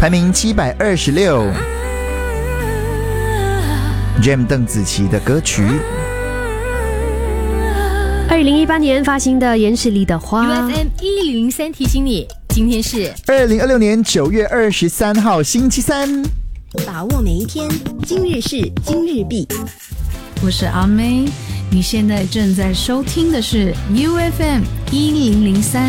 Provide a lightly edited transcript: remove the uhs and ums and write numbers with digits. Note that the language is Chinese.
排名726。Jam 邓紫棋的歌曲。 2018年发行的《岩石里的花》。 UFM 1003提醒你，今天是 2026年9月23号星期三。 把握每一天，今日事今日毕。 我是阿妹，你现在正在收听的是 UFM 1003。